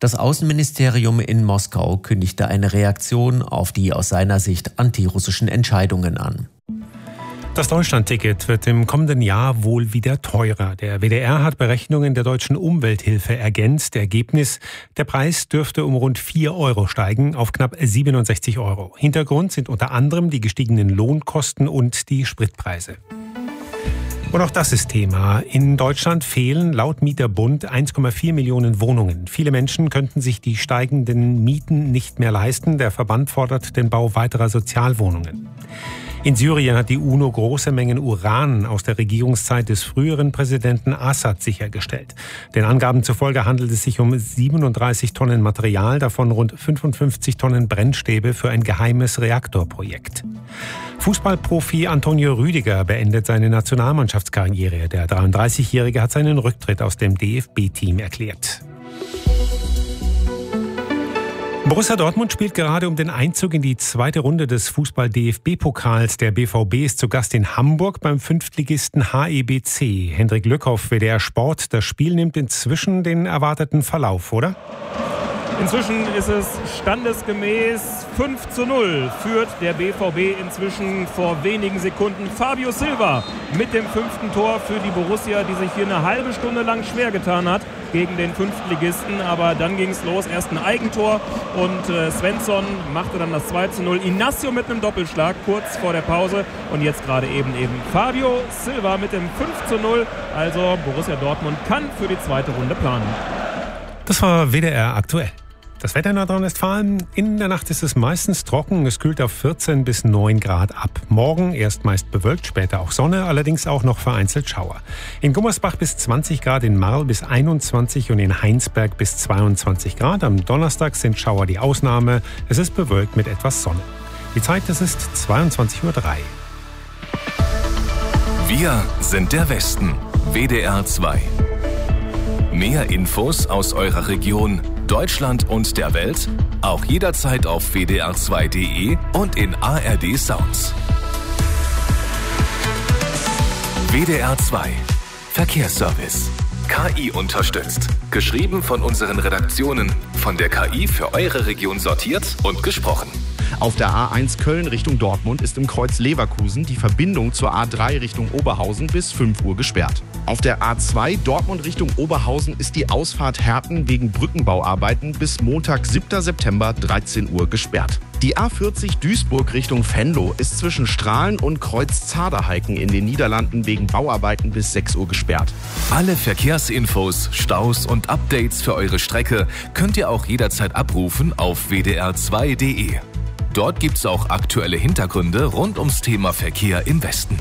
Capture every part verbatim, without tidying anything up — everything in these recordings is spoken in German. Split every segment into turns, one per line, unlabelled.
Das Außenministerium in Moskau kündigte eine Reaktion auf die aus seiner Sicht antirussischen Entscheidungen an.
Das Deutschlandticket wird im kommenden Jahr wohl wieder teurer. Der W D R hat Berechnungen der deutschen Umwelthilfe ergänzt. Ergebnis: Der Preis dürfte um rund vier Euro steigen auf knapp siebenundsechzig Euro. Hintergrund sind unter anderem die gestiegenen Lohnkosten und die Spritpreise. Und auch das ist Thema. In Deutschland fehlen laut Mieterbund eins Komma vier Millionen Wohnungen. Viele Menschen könnten sich die steigenden Mieten nicht mehr leisten. Der Verband fordert den Bau weiterer Sozialwohnungen. In Syrien hat die UNO große Mengen Uran aus der Regierungszeit des früheren Präsidenten Assad sichergestellt. Den Angaben zufolge handelt es sich um siebenunddreißig Tonnen Material, davon rund fünfundfünfzig Tonnen Brennstäbe für ein geheimes Reaktorprojekt. Fußballprofi Antonio Rüdiger beendet seine Nationalmannschaftskarriere. Der dreiunddreißigjährige hat seinen Rücktritt aus dem D F B-Team erklärt. Borussia Dortmund spielt gerade um den Einzug in die zweite Runde des Fußball-D F B-Pokals. Der B V B ist zu Gast in Hamburg beim Fünftligisten H E B C. Hendrik Lückhoff, W D R Sport. Das Spiel nimmt inzwischen den erwarteten Verlauf, oder?
Inzwischen ist es standesgemäß fünf zu null. Führt der B V B inzwischen vor wenigen Sekunden. Fabio Silva mit dem fünften Tor für die Borussia, die sich hier eine halbe Stunde lang schwer getan hat gegen den Fünftligisten. Aber dann ging es los. Erst ein Eigentor und äh, Svensson machte dann das zwei zu null. Inacio mit einem Doppelschlag kurz vor der Pause. Und jetzt gerade eben eben Fabio Silva mit dem fünf zu null. Also Borussia Dortmund kann für die zweite Runde planen.
Das war W D R aktuell. Das Wetter in Nordrhein-Westfalen: In der Nacht ist es meistens trocken. Es kühlt auf vierzehn bis neun Grad ab. Morgen erst meist bewölkt, später auch Sonne, allerdings auch noch vereinzelt Schauer. In Gummersbach bis zwanzig Grad, in Marl bis einundzwanzig und in Heinsberg bis zweiundzwanzig Grad. Am Donnerstag sind Schauer die Ausnahme. Es ist bewölkt mit etwas Sonne. Die Zeit, das ist zweiundzwanzig Uhr drei.
Wir sind der Westen. W D R zwei. Mehr Infos aus eurer Region, Deutschland und der Welt auch jederzeit auf w d r zwei punkt d e und in A R D Sounds. W D R zwei Verkehrsservice. K I unterstützt. Geschrieben von unseren Redaktionen. Von der K I für eure Region sortiert und gesprochen.
Auf der A eins Köln Richtung Dortmund ist im Kreuz Leverkusen die Verbindung zur A drei Richtung Oberhausen bis fünf Uhr gesperrt. Auf der A zwei Dortmund Richtung Oberhausen ist die Ausfahrt Herten wegen Brückenbauarbeiten bis Montag, siebter September, dreizehn Uhr gesperrt. Die A vierzig Duisburg Richtung Venlo ist zwischen Strahlen und Kreuz Zaderheiken in den Niederlanden wegen Bauarbeiten bis sechs Uhr gesperrt.
Alle Verkehrsinfos, Staus und Updates für eure Strecke könnt ihr auch jederzeit abrufen auf w d r zwei punkt d e. Dort gibt's auch aktuelle Hintergründe rund ums Thema Verkehr im Westen.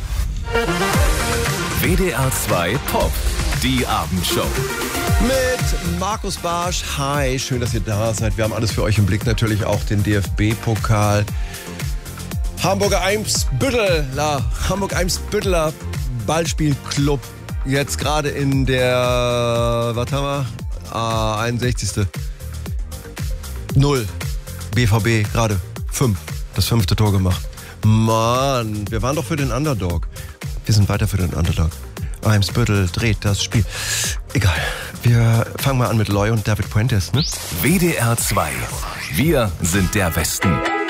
W D R zwei Pop, die Abendshow.
Mit Markus Barsch. Hi, schön, dass ihr da seid. Wir haben alles für euch im Blick, natürlich auch den D F B-Pokal. Hamburger Eimsbütteler, Hamburg-Eimsbütteler Ballspielclub. Jetzt gerade in der, was haben wir? Ah, einundsechzigste Null. B V B gerade fünf. Das fünfte Tor gemacht. Mann, wir waren doch für den Underdog. Wir sind weiter für den Underdog. Eimsbüttel dreht das Spiel. Egal. Wir fangen mal an mit Loy und David Puentes, ne?
W D R zwei. Wir sind der Westen.